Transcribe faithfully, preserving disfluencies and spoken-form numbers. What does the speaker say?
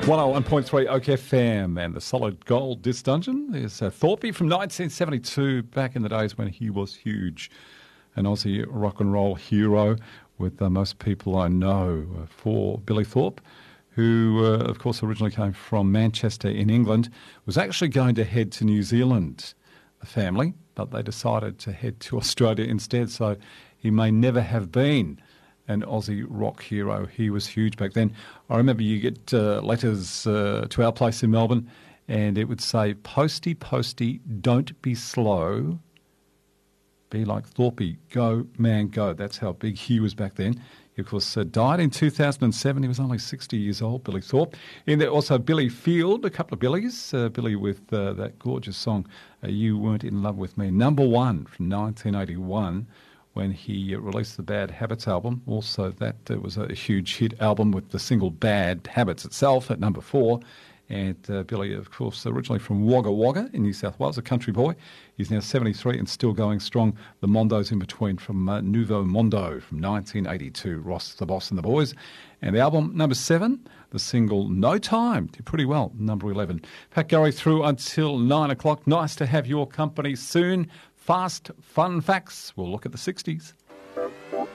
one oh one point three Oak F M and the Solid Gold Disc Dungeon. There's uh, Thorpe from nineteen seventy-two, back in the days when he was huge. An Aussie rock and roll hero with uh, most people I know uh, for Billy Thorpe, who, uh, of course, originally came from Manchester in England, was actually going to head to New Zealand, the family, but they decided to head to Australia instead, so he may never have been an Aussie rock hero. He was huge back then. I remember you get uh, letters uh, to our place in Melbourne, and it would say, "Posty, posty, don't be slow. Be like Thorpey, go, man, go." That's how big he was back then. He, of course, uh, died in two thousand seven. He was only sixty years old, Billy Thorpe. And there also Billy Field, a couple of Billies. Uh, Billy with uh, that gorgeous song, uh, "You Weren't in Love with Me." Number one from nineteen eighty-one. When he released the Bad Habits album. Also, that uh, was a huge hit album with the single Bad Habits itself at number four. And uh, Billy, of course, originally from Wagga Wagga in New South Wales, a country boy. He's now seventy-three and still going strong. The Mondos in between from uh, Nouveau Mondo from nineteen eighty-two, Ross the Boss and the Boys. And the album, number seven, the single No Time, did pretty well, number eleven. Pat Gurry through until nine o'clock. Nice to have your company soon. Fast, fun facts. We'll look at the sixties.